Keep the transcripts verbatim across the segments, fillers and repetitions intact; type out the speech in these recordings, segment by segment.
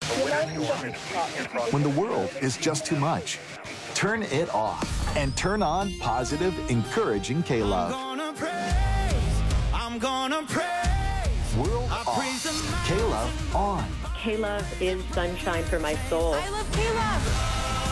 When the world is just too much, turn it off and turn on positive, encouraging K-Love. I'm gonna praise, I'm gonna praise. World off, K-Love on. K-Love is sunshine for my soul. I love K-Love.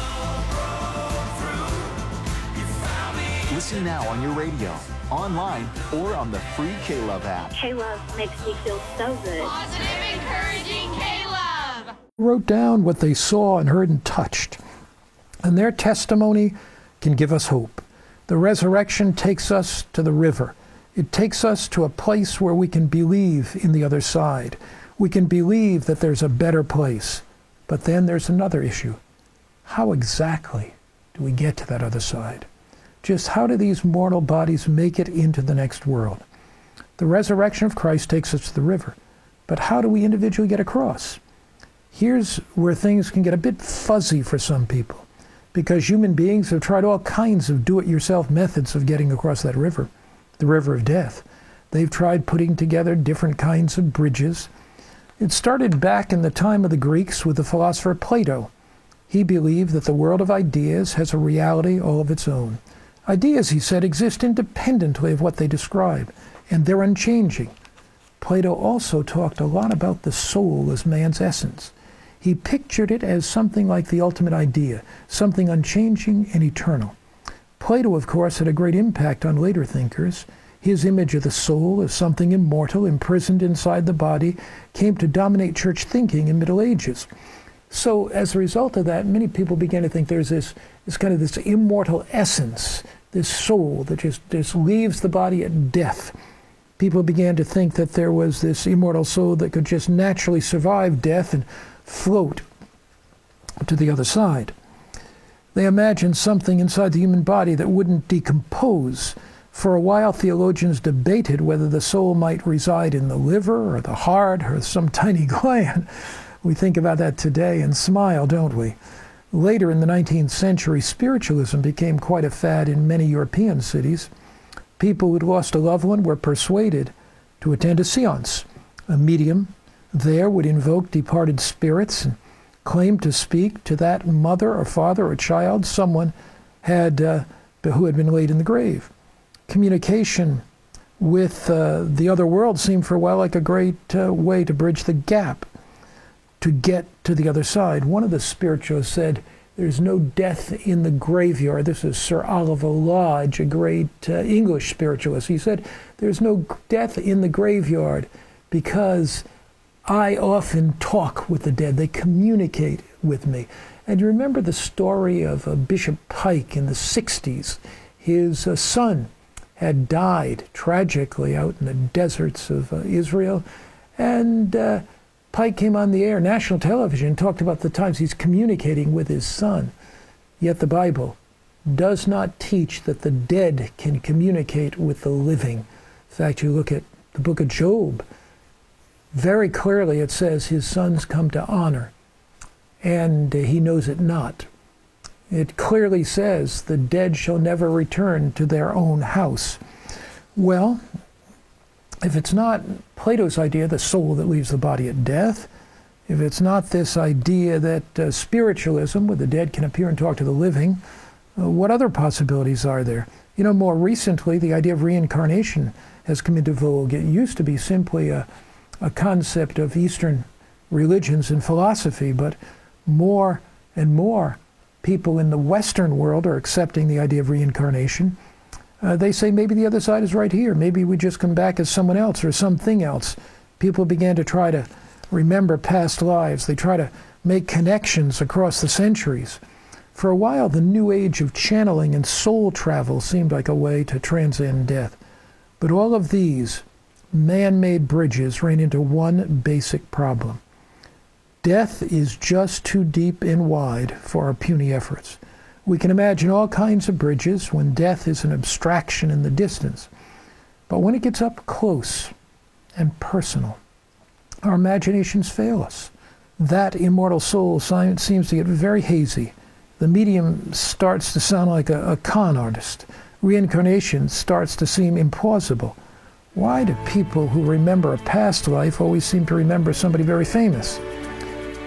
Listen now on your radio, online, or on the free K-Love app. K-Love makes me feel so good. Positive, encouraging K-Love. Wrote down what they saw and heard and touched. And their testimony can give us hope. The resurrection takes us to the river. It takes us to a place where we can believe in the other side. We can believe that there's a better place. But then there's another issue. How exactly do we get to that other side? Just how do these mortal bodies make it into the next world? The resurrection of Christ takes us to the river. But how do we individually get across? Here's where things can get a bit fuzzy for some people, because human beings have tried all kinds of do-it-yourself methods of getting across that river, the river of death. They've tried putting together different kinds of bridges. It started back in the time of the Greeks with the philosopher Plato. He believed that the world of ideas has a reality all of its own. Ideas, he said, exist independently of what they describe, and they're unchanging. Plato also talked a lot about the soul as man's essence. He pictured it as something like the ultimate idea, something unchanging and eternal. Plato, of course, had a great impact on later thinkers. His image of the soul as something immortal, imprisoned inside the body, came to dominate church thinking in Middle Ages. So as a result of that, many people began to think there's this, this kind of this immortal essence, this soul that just, just leaves the body at death. People began to think that there was this immortal soul that could just naturally survive death and float to the other side. They imagined something inside the human body that wouldn't decompose. For a while, theologians debated whether the soul might reside in the liver or the heart or some tiny gland. We think about that today and smile, don't we? Later in the nineteenth century, spiritualism became quite a fad in many European cities. People who'd lost a loved one were persuaded to attend a seance. A medium there would invoke departed spirits and claim to speak to that mother or father or child someone had uh, who had been laid in the grave. Communication with uh, the other world seemed for a while like a great uh, way to bridge the gap, to get to the other side. One of the spiritualists said, there's no death in the graveyard. This is Sir Oliver Lodge, a great uh, English spiritualist. He said, there's no death in the graveyard because I often talk with the dead. They communicate with me. And you remember the story of uh, Bishop Pike in the sixties. His uh, son had died tragically out in the deserts of uh, Israel. And uh, Pike came on the air, national television, and talked about the times he's communicating with his son. Yet the Bible does not teach that the dead can communicate with the living. In fact, you look at the book of Job, very clearly it says his sons come to honor, and uh, he knows it not. It clearly says the dead shall never return to their own house. Well, if it's not Plato's idea, the soul that leaves the body at death, if it's not this idea that uh, spiritualism, where the dead can appear and talk to the living, uh, what other possibilities are there? You know, more recently, the idea of reincarnation has come into vogue. It used to be simply a, a concept of Eastern religions and philosophy, but more and more people in the Western world are accepting the idea of reincarnation. Uh, they say maybe the other side is right here. Maybe we just come back as someone else or something else. People began to try to remember past lives. They try to make connections across the centuries. For a while, the new age of channeling and soul travel seemed like a way to transcend death. But all of these man-made bridges ran into one basic problem. Death is just too deep and wide for our puny efforts. We can imagine all kinds of bridges when death is an abstraction in the distance. But when it gets up close and personal, our imaginations fail us. That immortal soul seems to get very hazy. The medium starts to sound like a, a con artist. Reincarnation starts to seem implausible. Why do people who remember a past life always seem to remember somebody very famous?